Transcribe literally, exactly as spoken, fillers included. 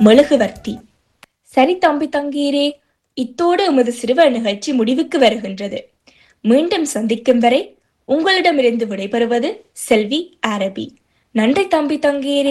மெழுகுவர்த்தி. சரி தம்பி தங்கீரே, இத்தோடு எமது சிறுவர் நிகழ்ச்சி முடிவுக்கு வருகின்றது. மீண்டும் சந்திக்கும் வரை உங்களிடமிருந்து விடைபெறுவது செல்வி அரபி. நன்றி தம்பி தங்கீரே.